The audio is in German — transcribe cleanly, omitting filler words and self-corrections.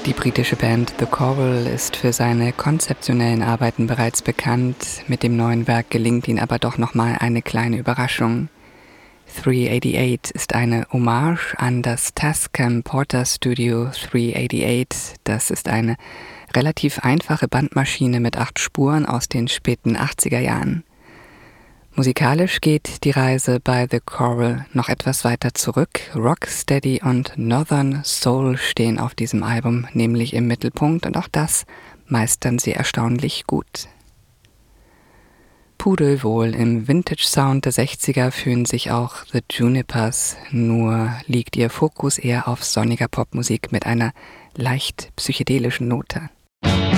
Die britische Band The Coral ist für seine konzeptionellen Arbeiten bereits bekannt. Mit dem neuen Werk gelingt ihnen aber doch nochmal eine kleine Überraschung. 388 ist eine Hommage an das Tascam Porter Studio 388. Das ist eine relativ einfache Bandmaschine mit 8 Spuren aus den späten 80er Jahren. Musikalisch geht die Reise bei The Coral noch etwas weiter zurück. Rocksteady und Northern Soul stehen auf diesem Album nämlich im Mittelpunkt und auch das meistern sie erstaunlich gut. Pudelwohl im Vintage-Sound der 60er fühlen sich auch The Junipers, nur liegt ihr Fokus eher auf sonniger Popmusik mit einer leicht psychedelischen Note.